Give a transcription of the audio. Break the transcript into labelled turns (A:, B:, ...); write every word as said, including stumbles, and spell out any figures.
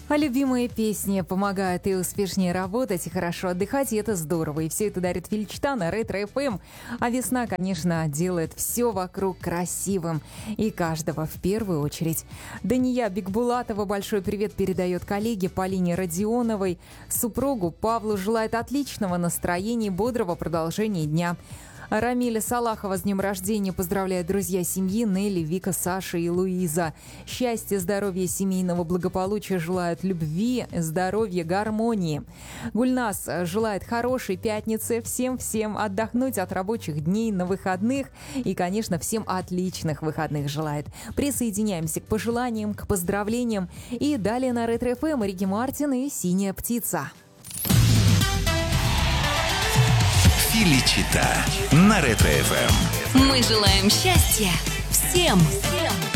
A: А любимые песни помогают и успешнее работать, и хорошо отдыхать, и это здорово. И все это дарит Вильчта на Ретро эф эм. А весна, конечно, делает все вокруг красивым. И каждого в первую очередь. Дания Бикбулатова большой привет передает коллеге Полине Родионовой. Супругу Павлу желает отличного настроения и бодрого продолжения дня. Рамиля Салахова с днем рождения поздравляют друзья семьи Нелли, Вика, Саша и Луиза. Счастья, здоровья, семейного благополучия желают любви, здоровья, гармонии. Гульнас желает хорошей пятницы, всем-всем отдохнуть от рабочих дней на выходных и, конечно, всем отличных выходных желает. Присоединяемся к пожеланиям, к поздравлениям. И далее на Ретро эф эм Рики Мартин и «Синяя птица».
B: Филичита на Ретро эф эм.
C: Мы желаем счастья всем! Всем!